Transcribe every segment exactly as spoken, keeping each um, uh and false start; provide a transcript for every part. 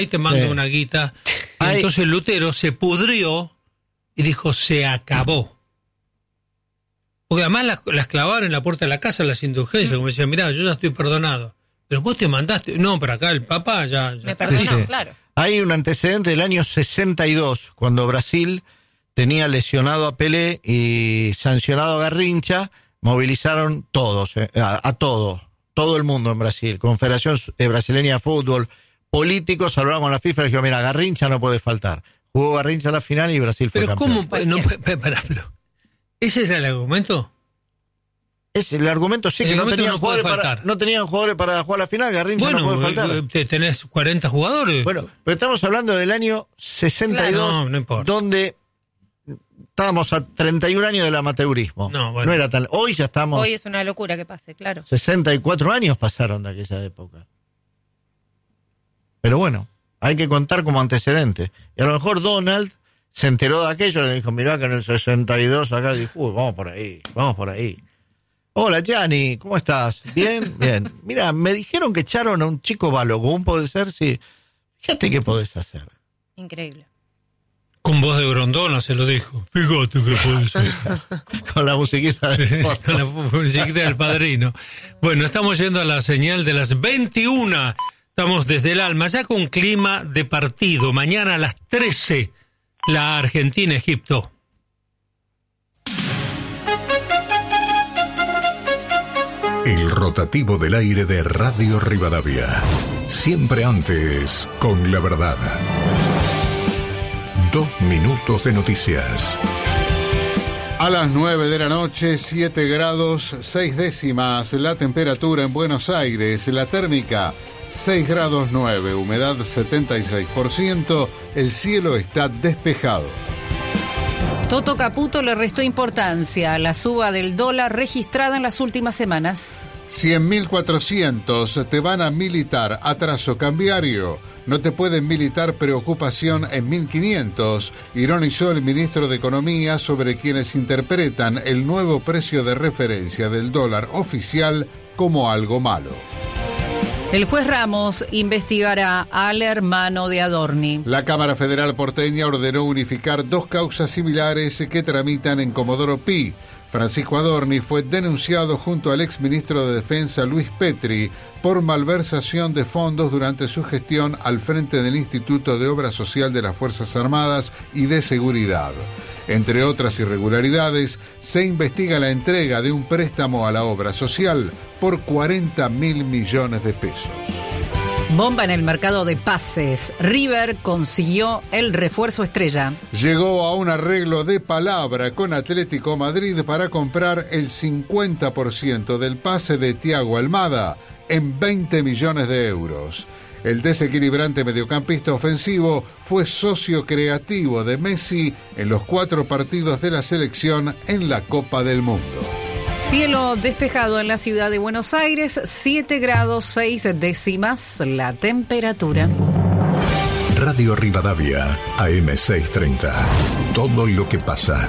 ahí te mando Sí. una guita. Y Ay. entonces Lutero se pudrió y dijo, se acabó. Porque además las, las clavaron en la puerta de la casa, las indulgencias, como decían, mirá, yo ya estoy perdonado. Pero vos te mandaste, no, pero acá el Papa ya... ya Me está. perdonó, Sí, sí. claro. Hay un antecedente del año sesenta y dos, cuando Brasil tenía lesionado a Pelé y sancionado a Garrincha, movilizaron todos, eh, a, a todo, todo el mundo en Brasil, Confederación eh, Brasileña de Fútbol, políticos, hablaron con la FIFA y dijeron, mira, Garrincha no puede faltar. Jugó Garrincha a la final y Brasil fue Pero campeón. ¿cómo? No, pe- pe- pará, pero... ¿Ese era el argumento? Es el argumento, sí, El que no argumento tenían, no puede jugadores para, faltar. no tenían jugadores para jugar la final, Garrincha no puede Bueno, faltar. eh, te- tenés cuarenta jugadores. Bueno, pero estamos hablando del año sesenta y dos, Claro, no, no importa. donde estábamos a treinta y un años del amateurismo. No, bueno. No era tan... Hoy ya estamos... Hoy es una locura que pase, claro. sesenta y cuatro años pasaron de aquella época. Pero bueno, hay que contar como antecedente. Y a lo mejor Donald se enteró de aquello y le dijo, mirá que en el sesenta y dos acá, dijo, uy, vamos por ahí, vamos por ahí. Hola, Gianni, ¿cómo estás? ¿Bien? Bien. Mira, me dijeron que echaron a un chico balogún, ¿puede ser? Sí. Fíjate qué podés hacer. Increíble. Con voz de Grondona se lo dijo. Fíjate que puede ser. Con la musiquita de... Con la musiquita del Padrino. Bueno, estamos yendo a la señal de las veintiuna. Estamos desde el alma, ya con clima de partido. Mañana a las trece, la Argentina-Egipto. El rotativo del aire de Radio Rivadavia. Siempre antes, con la verdad. Dos minutos de noticias. A las nueve de la noche, siete grados, seis décimas. La temperatura en Buenos Aires, la térmica, seis grados nueve, humedad setenta y seis por ciento. El cielo está despejado. Toto Caputo le restó importancia a la suba del dólar registrada en las últimas semanas. cien mil cuatrocientos te van a militar atraso cambiario. No te pueden militar preocupación en mil quinientos, ironizó el ministro de Economía sobre quienes interpretan el nuevo precio de referencia del dólar oficial como algo malo. El juez Ramos investigará al hermano de Adorni. La Cámara Federal porteña ordenó unificar dos causas similares que tramitan en Comodoro Pi. Francisco Adorni fue denunciado junto al exministro de Defensa Luis Petri por malversación de fondos durante su gestión al frente del Instituto de Obra Social de las Fuerzas Armadas y de Seguridad. Entre otras irregularidades, se investiga la entrega de un préstamo a la obra social por cuarenta mil millones de pesos. Bomba en el mercado de pases. River consiguió el refuerzo estrella. Llegó a un arreglo de palabra con Atlético Madrid para comprar el cincuenta por ciento del pase de Thiago Almada en veinte millones de euros. El desequilibrante mediocampista ofensivo fue socio creativo de Messi en los cuatro partidos de la selección en la Copa del Mundo. Cielo despejado en la ciudad de Buenos Aires, siete grados seis décimas la temperatura. Radio Rivadavia, A M seiscientos treinta. Todo lo que pasa.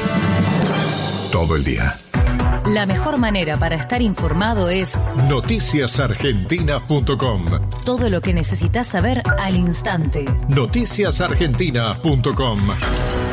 Todo el día. La mejor manera para estar informado es noticias argentinas punto com. todo lo que necesitas saber al instante. noticias argentinas punto com.